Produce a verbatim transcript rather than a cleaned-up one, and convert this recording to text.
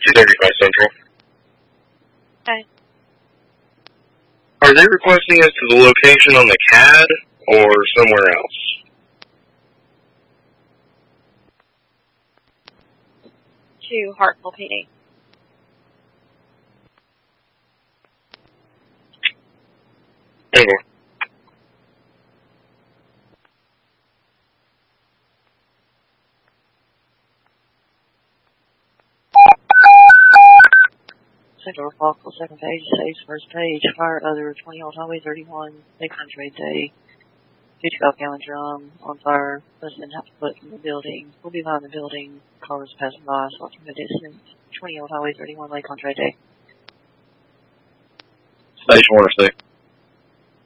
two thirty-five Central. Okay. Are they requesting us to the location on the C A D or somewhere else? To Hartsville P D. Okay. Central Foxville, second page, saves first page, fire other, twenty Old Highway thirty-one, Lake Country Day, fifty-five gallon drum, on fire, resident have to put in the building, will be behind the building, cars passing by, assault from a distance, twenty Old Highway thirty-one, Lake Country Day. Station one or six.